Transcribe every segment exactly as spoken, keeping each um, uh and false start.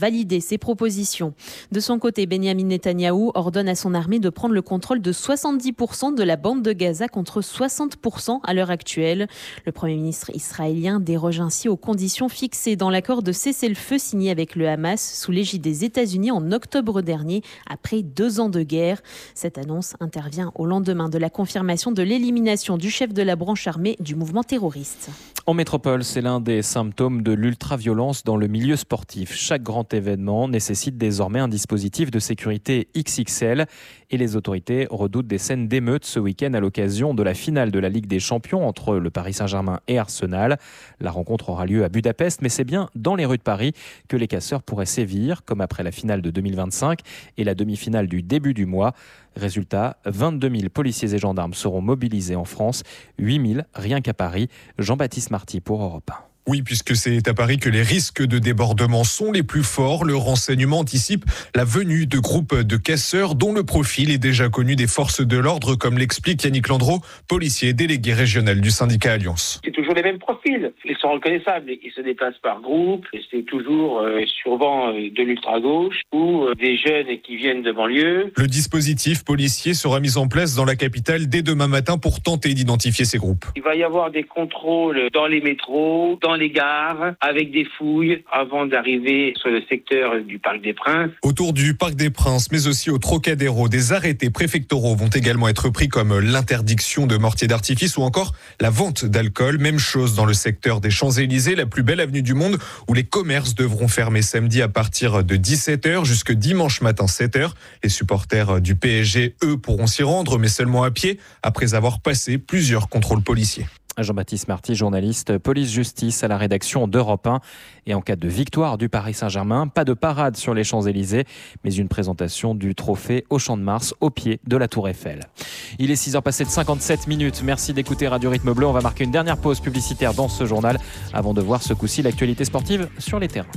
validé ces propositions. De son côté, Benyamin Netanyahou ordonne à son armée de prendre le contrôle de soixante-dix pour cent de la bande de Gaza contre soixante pour cent à l'heure actuelle. Le Premier ministre israélien déroge ainsi aux conditions fixées dans l'accord de cessez-le-feu signé avec le Hamas sous l'égide des États-Unis en octobre dernier, après deux ans de guerre. Cette annonce intervient au lendemain de la confirmation de l'élimination du chef de la branche armée du mouvement terroriste. En métropole, c'est l'un des symptômes de l'ultraviolence dans le milieu sportif. Chaque grand événement nécessite désormais un dispositif de sécurité X X L et les autorités redoutent des scènes d'émeutes ce week-end à l'occasion de la finale de la Ligue des Champions entre le Paris Saint-Germain et Arsenal. La rencontre aura lieu à Budapest, mais c'est bien dans les rues de Paris que les casseurs pourraient sévir, comme après la finale de deux mille vingt-cinq et la demi-finale du début du mois. Résultat, vingt-deux mille policiers et gendarmes seront mobilisés en France, huit mille rien qu'à Paris. Jean-Baptiste Marty pour Europe un. Oui, puisque c'est à Paris que les risques de débordement sont les plus forts. Le renseignement anticipe la venue de groupes de casseurs dont le profil est déjà connu des forces de l'ordre, comme l'explique Yannick Landreau, policier délégué régional du syndicat Alliance. C'est toujours les mêmes profils. Ils sont reconnaissables. Ils se déplacent par groupe. C'est toujours euh, souvent de l'ultra-gauche ou euh, des jeunes qui viennent de banlieue. Le dispositif policier sera mis en place dans la capitale dès demain matin pour tenter d'identifier ces groupes. Il va y avoir des contrôles dans les métros, dans les gares, avec des fouilles avant d'arriver sur le secteur du Parc des Princes. Autour du Parc des Princes, mais aussi au Trocadéro, des arrêtés préfectoraux vont également être pris, comme l'interdiction de mortiers d'artifice ou encore la vente d'alcool. Même chose dans le secteur des Champs-Élysées, la plus belle avenue du monde, où les commerces devront fermer samedi à partir de dix-sept heures jusque dimanche matin sept heures. Les supporters du P S G, eux, pourront s'y rendre, mais seulement à pied, après avoir passé plusieurs contrôles policiers. Jean-Baptiste Marty, journaliste police-justice à la rédaction d'Europe un. Et en cas de victoire du Paris Saint-Germain, pas de parade sur les Champs-Élysées, mais une présentation du trophée au Champ de Mars au pied de la Tour Eiffel. Il est six heures passées de cinquante-sept minutes. Merci d'écouter Radio Rythme Bleu. On va marquer une dernière pause publicitaire dans ce journal avant de voir ce coup-ci l'actualité sportive sur les terrains.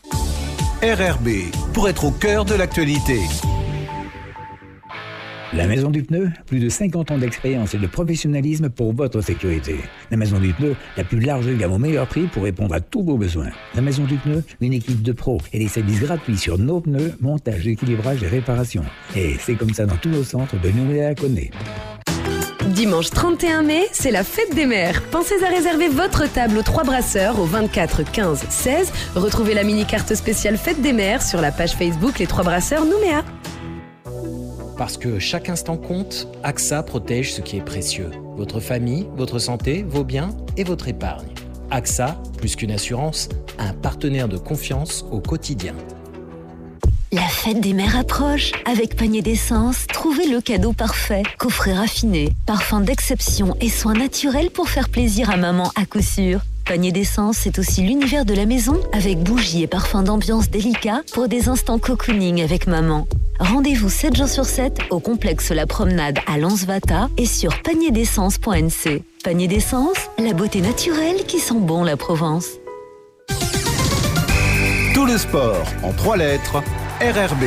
R R B, pour être au cœur de l'actualité. La Maison du Pneu, plus de cinquante ans d'expérience et de professionnalisme pour votre sécurité. La Maison du Pneu, la plus large gamme au meilleur prix pour répondre à tous vos besoins. La Maison du Pneu, une équipe de pros et des services gratuits sur nos pneus, montage, équilibrage et réparation. Et c'est comme ça dans tous nos centres de Nouméa à Connay. Dimanche trente et un mai, c'est la fête des mères. Pensez à réserver votre table aux Trois Brasseurs au vingt-quatre quinze seize. Retrouvez la mini-carte spéciale fête des mères sur la page Facebook Les Trois Brasseurs Nouméa. Parce que chaque instant compte, A X A protège ce qui est précieux. Votre famille, votre santé, vos biens et votre épargne. A X A, plus qu'une assurance, un partenaire de confiance au quotidien. La fête des mères approche. Avec Panier d'essence, trouvez le cadeau parfait. Coffret raffiné, parfum d'exception et soins naturels pour faire plaisir à maman à coup sûr. Panier d'essence, c'est aussi l'univers de la maison avec bougies et parfums d'ambiance délicats pour des instants cocooning avec maman. Rendez-vous sept jours sur sept au complexe La Promenade à Lansvata et sur panier d'essence point n c. Panier d'essence, la beauté naturelle qui sent bon la Provence. Tout le sport en trois lettres, R R B.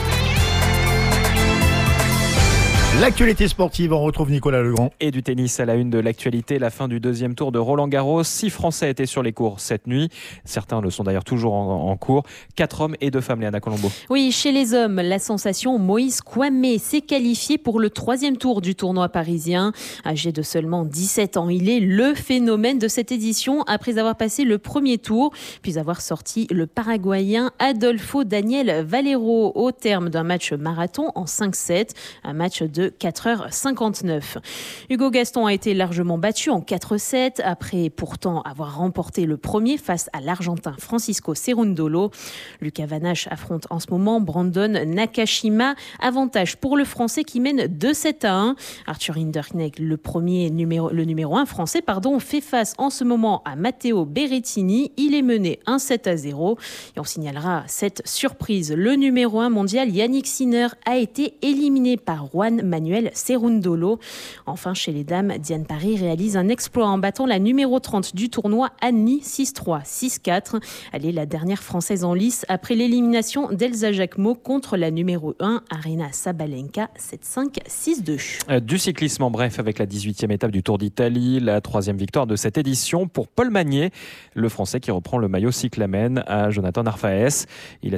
L'actualité sportive, on retrouve Nicolas Legrand. Et du tennis à la une de l'actualité, la fin du deuxième tour de Roland-Garros. Six Français étaient sur les cours cette nuit. Certains le sont d'ailleurs toujours en, en cours. Quatre hommes et deux femmes, Léana Colombo. Oui, chez les hommes, la sensation Moïse Kouamé s'est qualifié pour le troisième tour du tournoi parisien. Âgé de seulement dix-sept ans, il est le phénomène de cette édition après avoir passé le premier tour, puis avoir sorti le Paraguayen Adolfo Daniel Valero au terme d'un match marathon en cinq sept. Un match de quatre heures cinquante-neuf. Hugo Gaston a été largement battu en quatre sept après pourtant avoir remporté le premier face à l'Argentin Francisco Cerundolo. Lucas Vanache affronte en ce moment Brandon Nakashima. Avantage pour le Français qui mène deux sept à un. Arthur Hinderknecht, le premier numéro, le numéro un français, pardon, fait face en ce moment à Matteo Berrettini. Il est mené un sept à zéro. Et on signalera cette surprise. Le numéro un mondial Yannick Sinner a été éliminé par Juan Manuel Cerundolo. Enfin, chez les dames, Diane Parry réalise un exploit en battant la numéro trente du tournoi, Annie, six trois, six quatre. Elle est la dernière française en lice après l'élimination d'Elsa Jacquemot contre la numéro un, Aryna Sabalenka, sept cinq, six deux. Du cyclisme en bref avec la dix-huitième étape du Tour d'Italie, la troisième victoire de cette édition pour Paul Magnier, le Français qui reprend le maillot cyclamen à Jonathan Narvaez. Il a